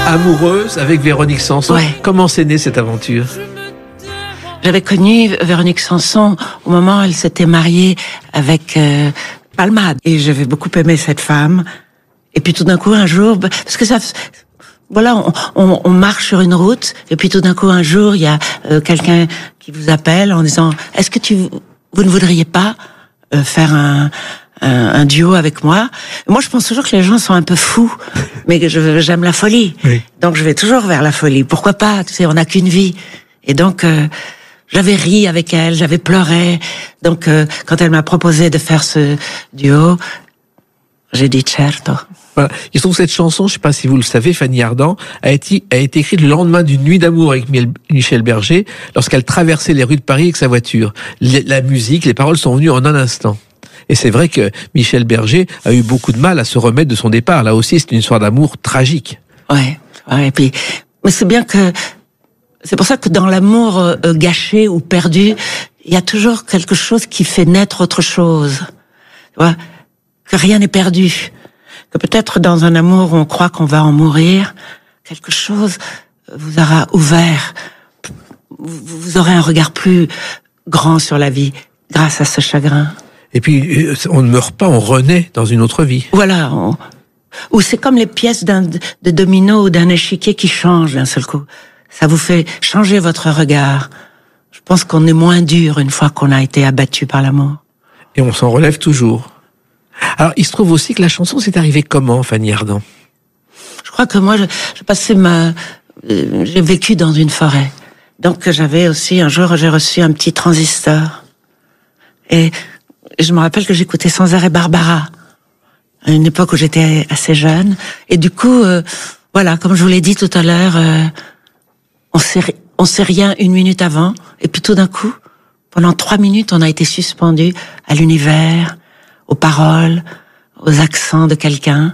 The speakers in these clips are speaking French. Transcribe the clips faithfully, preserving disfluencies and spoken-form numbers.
amoureuse avec Véronique Sanson. Ouais. Comment s'est née cette aventure? J'avais connu Véronique Sanson au moment où elle s'était mariée avec euh, Palmade. Et j'avais beaucoup aimé cette femme. Et puis tout d'un coup, un jour, parce que ça... Voilà, on, on, on marche sur une route, et puis tout d'un coup, un jour, il y a euh, quelqu'un qui vous appelle en disant « Est-ce que tu, vous ne voudriez pas euh, faire un, un, un duo avec moi ?» Moi, je pense toujours que les gens sont un peu fous, mais que je, j'aime la folie. Oui. Donc, je vais toujours vers la folie. Pourquoi pas? Tu sais, on n'a qu'une vie. Et donc... Euh, J'avais ri avec elle, j'avais pleuré. Donc, euh, quand elle m'a proposé de faire ce duo, j'ai dit certo. Voilà. Il se trouve que cette chanson, je ne sais pas si vous le savez, Fanny Ardant, a été, a été écrite le lendemain d'une nuit d'amour avec Michel Berger, lorsqu'elle traversait les rues de Paris avec sa voiture. La musique, les paroles sont venues en un instant. Et c'est vrai que Michel Berger a eu beaucoup de mal à se remettre de son départ. Là aussi, c'est une histoire d'amour tragique. Ouais, ouais, et puis, mais c'est bien que, c'est pour ça que dans l'amour euh, gâché ou perdu, il y a toujours quelque chose qui fait naître autre chose. Tu vois, que rien n'est perdu. Que peut-être dans un amour où on croit qu'on va en mourir, quelque chose vous aura ouvert. Vous, vous aurez un regard plus grand sur la vie grâce à ce chagrin. Et puis, on ne meurt pas, on renaît dans une autre vie. Voilà. On, ou c'est comme les pièces d'un, de domino ou d'un échiquier qui changent d'un seul coup. Ça vous fait changer votre regard. Je pense qu'on est moins dur une fois qu'on a été abattu par l'amour. Et on s'en relève toujours. Alors, il se trouve aussi que la chanson s'est arrivée comment, Fanny Ardant? Je crois que moi, je, je passais ma, euh, j'ai vécu dans une forêt. Donc, j'avais aussi, un jour, j'ai reçu un petit transistor. Et je me rappelle que j'écoutais sans arrêt Barbara. À une époque où j'étais assez jeune. Et du coup, euh, voilà, comme je vous l'ai dit tout à l'heure, euh, On sait, on sait rien une minute avant, et puis tout d'un coup, pendant trois minutes, on a été suspendu à l'univers, aux paroles, aux accents de quelqu'un.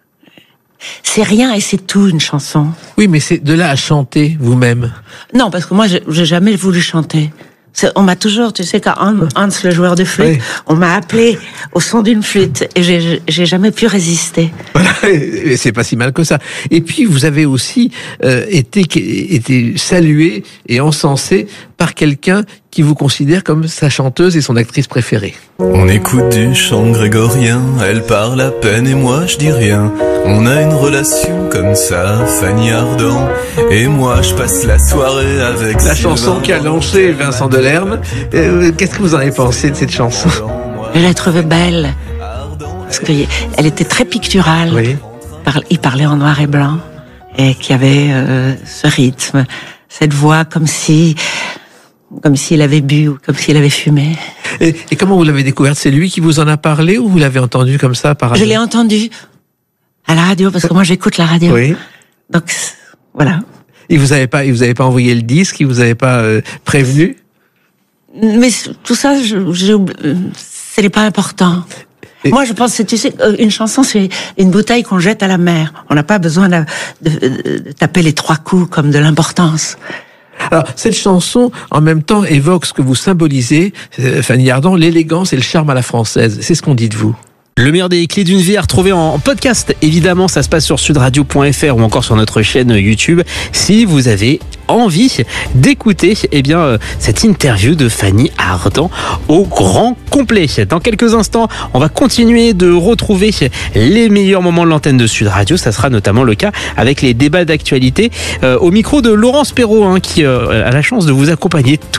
C'est rien et c'est tout, une chanson. Oui, mais c'est de là à chanter vous-même. Non, parce que moi, j'ai, j'ai jamais voulu chanter. C'est, on m'a toujours, tu sais, quand Hans, Hans le joueur de flûte, oui. On m'a appelé au son d'une flûte et j'ai, j'ai jamais pu résister. Voilà, et c'est pas si mal que ça. Et puis vous avez aussi euh, été, été salué et encensé par quelqu'un qui vous considère comme sa chanteuse et son actrice préférée. On écoute du chant grégorien, elle parle à peine et moi je dis rien. On a une relation comme ça, Fanny Ardant, et moi je passe la soirée avec la chanson qui a lancé Vincent Delerme. Euh, qu'est-ce que vous en avez pensé de cette chanson? Je la trouvais belle, parce qu'elle était très picturale. Oui. Il parlait en noir et blanc, et qu'il y avait euh, ce rythme, cette voix comme si... comme s'il avait bu ou comme s'il avait fumé. Et, et comment vous l'avez découverte? C'est lui qui vous en a parlé ou vous l'avez entendu comme ça par hasard? Je l'ai entendu à la radio, parce que moi j'écoute la radio. Oui. Donc, voilà. Il vous avait pas, il vous avait pas envoyé le disque, il vous avait pas euh, prévenu? Mais tout ça, je, je, ce n'est pas important. Et moi, je pense que, tu sais, une chanson, c'est une bouteille qu'on jette à la mer. On n'a pas besoin de, de, de taper les trois coups comme de l'importance. Alors, cette chanson, en même temps, évoque ce que vous symbolisez, Fanny Ardant, l'élégance et le charme à la française. C'est ce qu'on dit de vous. Le meilleur des clés d'une vie à retrouver en podcast. Évidemment, ça se passe sur sud radio point f r ou encore sur notre chaîne YouTube. Si vous avez envie d'écouter, eh bien, euh, cette interview de Fanny Ardant au grand complet. Dans quelques instants, on va continuer de retrouver les meilleurs moments de l'antenne de Sud Radio. Ça sera notamment le cas avec les débats d'actualité euh, au micro de Laurence Perrault, hein, qui euh, a la chance de vous accompagner tout